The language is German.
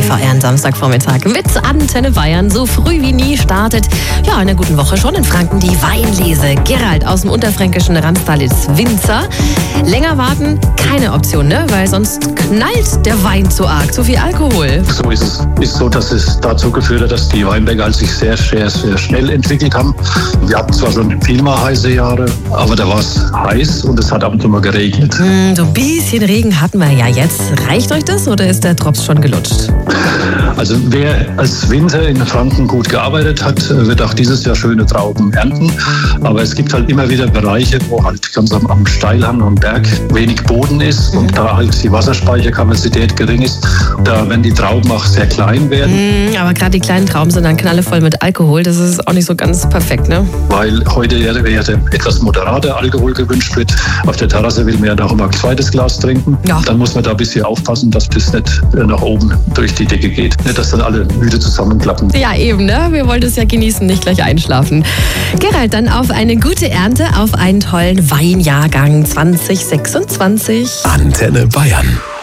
euren Samstagvormittag mit Antenne Bayern. So früh wie nie startet, in einer guten Woche schon in Franken die Weinlese. Gerald aus dem unterfränkischen Ranstal ist Winzer. Länger warten, keine Option, ne? Weil sonst knallt der Wein zu arg, zu viel Alkohol. So ist es. Ist so, dass es dazu geführt hat, dass die Weinberge sich sehr schnell entwickelt haben. Wir hatten zwar schon viel mal heiße Jahre, aber da war es heiß und es hat ab und zu mal geregnet. So ein bisschen Regen hatten wir ja jetzt. Reicht euch das oder ist der Drops schon gelutscht? Also wer als Winzer in Franken gut gearbeitet hat, wird auch dieses Jahr schöne Trauben ernten. Aber es gibt halt immer wieder Bereiche, wo halt ganz am Steilhang, am Berg wenig Boden ist und da halt die Wasserspeicherkapazität gering ist. Da werden die Trauben auch sehr klein werden. Aber gerade die kleinen Trauben sind dann knallevoll mit Alkohol. Das ist auch nicht so ganz perfekt, ne? Weil heute etwas moderater Alkohol gewünscht wird. Auf der Terrasse will man ja noch immer ein zweites Glas trinken. Ja. Dann muss man da ein bisschen aufpassen, dass das nicht nach oben durch die Decke geht. Nicht, dass dann alle müde zusammenklappen. Ja, eben, ne? Wir wollen es ja genießen, nicht gleich einschlafen. Gerald, dann auf eine gute Ernte, auf einen tollen Weinjahrgang 2026. Antenne Bayern.